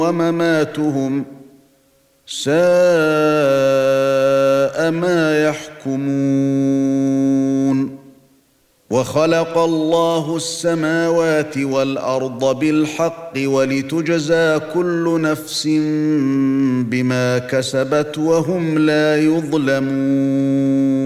ومماتهم ساء ما يحكمون وخلق الله السماوات والارض بالحق ولتجزى كل نفس بما كسبت وهم لا يظلمون